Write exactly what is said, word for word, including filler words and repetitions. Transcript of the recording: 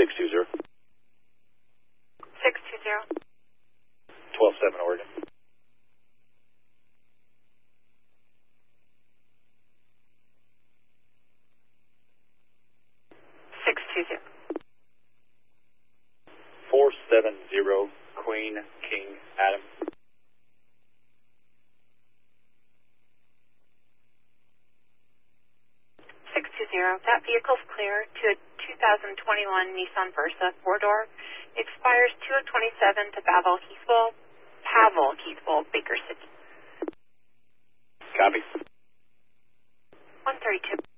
six two zero. six two zero. twelve seven Oregon. six two zero. four seven zero, Queen, King, Adam. six two zero. That vehicle's clear to a two thousand twenty-one Nissan Versa four-door. Expires two of twenty-seven to Pavel Heathwell, Pavel Heathwell, Baker City. Copy. one thirty-two.